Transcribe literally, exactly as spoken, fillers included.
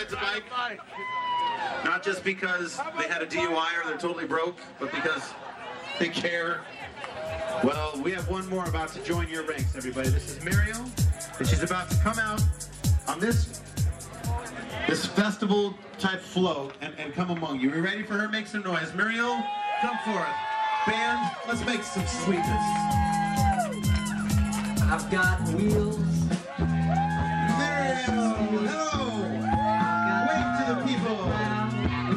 rides a bike. Not just because they had a D U I or they're totally broke, but because they care. Well, we have one more about to join your ranks, everybody. This is Muriel, and she's about to come out on this this festival type float and, and come among you. Are you ready for her? Make some noise. Muriel, come forth. Band, let's make some sweetness. I've got wheels. Muriel, hello.